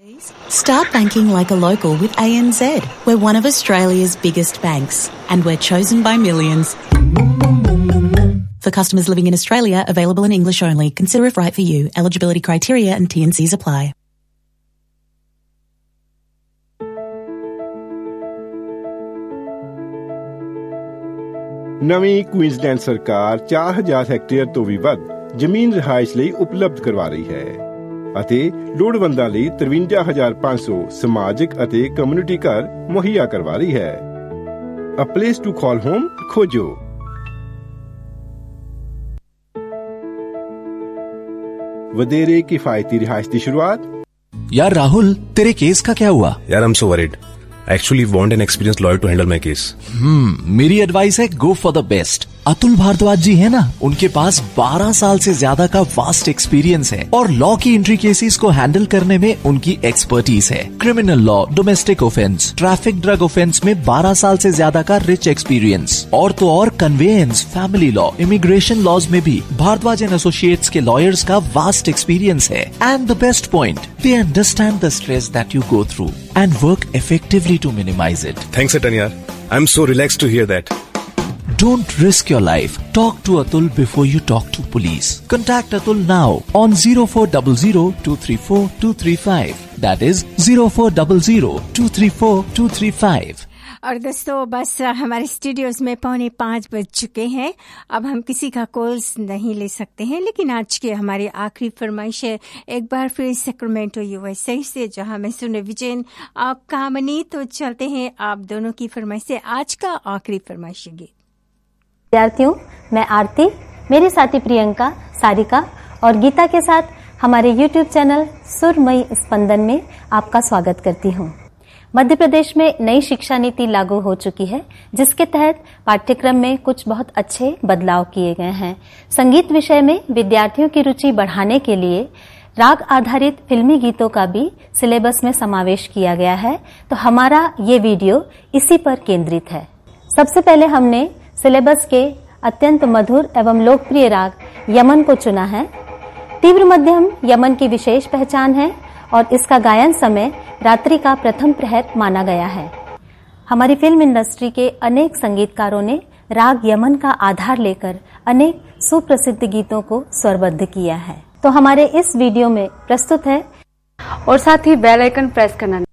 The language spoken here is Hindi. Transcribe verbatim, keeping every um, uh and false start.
Start banking like a local with A N Z. We're one of Australia's biggest banks and we're chosen by millions. For customers living in Australia, available in English only. Consider if right for you. Eligibility criteria and T and Cs apply. ਨਵੀਂ ਕੁਈਨਜ਼ਲੈਂਡ ਸਰਕਾਰ ਚਾਰ ਹਜ਼ਾਰ ਹੈਕਟੇਅਰ ਤੋਂ ਵੀ ਵੱਧ ਜ਼ਮੀਨ ਰਿਹਾਇਸ਼ ਲਈ ਉਪਲਬਧ ਕਰਵਾ ਰਹੀ ਹੈ ਅਤੇ ਲੋੜਵੰਦਾਂ ਲਈ ਤਰਵੰਜਾ ਹਜ਼ਾਰ ਪੰਜ ਸੌ ਸਮਾਜਿਕ ਅਤੇ ਕਮਿਊਨਿਟੀ ਘਰ ਮੁਹੱਈਆ ਕਰਵਾ ਰਹੀ ਹੈ। A place to call home खोजो। वधेरे किफायती रिहाइश की शुरुआत। यार राहुल, तेरे केस का क्या हुआ? यार I'm so worried. I actually want an experienced lawyer to handle my case. हम्म, मेरी एडवाइस है go for the best. Atul Bhardwaj जी है ना, उनके पास बारह साल से ज्यादा का वास्ट एक्सपीरियंस है और लॉ की एंट्री केसेस को हैंडल करने में उनकी एक्सपर्टीज है। Criminal law, domestic offence, traffic, drug offence में बारह साल से ज्यादा का रिच एक्सपीरियंस और तो और conveyance, family law, immigration laws में भी भारद्वाज एंड एसोसिएट्स के लॉयर्स का वास्ट एक्सपीरियंस है। And the best point, they understand the stress that you go through and work effectively to minimize it. Thanks, Atanya. I'm so relaxed to hear that. Don't risk your life. Talk to Atul before you talk to police. Contact Atul now on zero four zero zero two three four two three five. That is zero four zero zero two three four two three five. और दोस्तों, बस हमारे स्टूडियोज में पौने पाँच बज चुके हैं। अब हम किसी का कॉल्स नहीं ले सकते हैं, लेकिन आज की हमारी आखिरी फरमाइश है एक बार फिर सैक्रामेंटो यूएसए से, जहां मैं सुने विजयन आप कामनी। तो चलते हैं आप दोनों की फरमाइश से आज का आखिरी फरमाइश गीत। विद्यार्थियों, मैं आरती, मेरे साथी प्रियंका, सारिका और गीता के साथ हमारे यूट्यूब चैनल सुरमई स्पंदन में आपका स्वागत करती हूँ। मध्य प्रदेश में नई शिक्षा नीति लागू हो चुकी है, जिसके तहत पाठ्यक्रम में कुछ बहुत अच्छे बदलाव किए गए हैं। संगीत विषय में विद्यार्थियों की रुचि बढ़ाने के लिए राग आधारित फिल्मी गीतों का भी सिलेबस में समावेश किया गया है। तो हमारा ये वीडियो इसी पर केंद्रित है। सबसे पहले हमने सिलेबस के अत्यंत मधुर एवं लोकप्रिय राग यमन को चुना है। तीव्र मध्यम यमन की विशेष पहचान है और इसका गायन समय रात्रि का प्रथम प्रहर माना गया है। हमारी फिल्म इंडस्ट्री के अनेक संगीतकारों ने राग यमन का आधार लेकर अनेक सुप्रसिद्ध गीतों को स्वरबद्ध किया है। तो हमारे इस वीडियो में प्रस्तुत है, और साथ ही बेल आइकन प्रेस करना।